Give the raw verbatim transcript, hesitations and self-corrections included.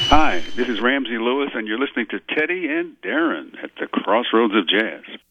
Hi, this is Ramsey Lewis, and you're listening to Teddy and Darren at the Crossroads of Jazz.